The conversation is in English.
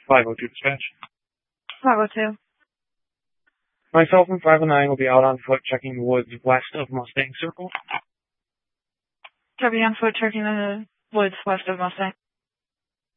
502 dispatch. 502. Myself and 509 will be out on foot checking the woods west of Mustang Circle. Be on foot checking the woods west of Mustang.